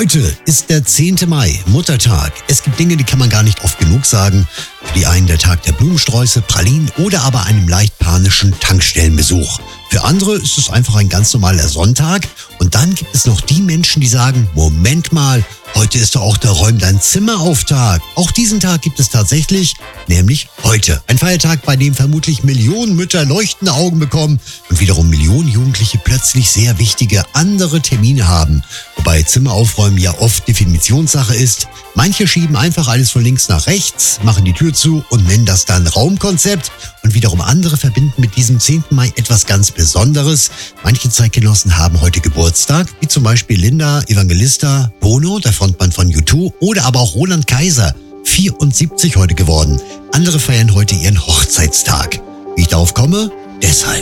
Heute ist der 10. Mai, Muttertag. Es gibt Dinge, die kann man gar nicht oft genug sagen. Für die einen der Tag der Blumensträuße, Pralinen oder aber einem leicht panischen Tankstellenbesuch. Für andere ist es einfach ein ganz normaler Sonntag. Und dann gibt es noch die Menschen, die sagen, Moment mal, heute ist doch auch der Räum dein Zimmer auf Tag. Auch diesen Tag gibt es tatsächlich, nämlich heute. Ein Feiertag, bei dem vermutlich Millionen Mütter leuchtende Augen bekommen und wiederum Millionen Jugendliche plötzlich sehr wichtige andere Termine haben. Wobei Zimmer aufräumen ja oft Definitionssache ist. Manche schieben einfach alles von links nach rechts, machen die Tür zu und nennen das dann Raumkonzept. Und wiederum andere verbinden mit diesem 10. Mai etwas ganz Besonderes. Manche Zeitgenossen haben heute Geburtstag, wie zum Beispiel Linda Evangelista, Bono, der Frontmann von U2, oder aber auch Roland Kaiser, 74 heute geworden. Andere feiern heute ihren Hochzeitstag. Wie ich darauf komme? Deshalb.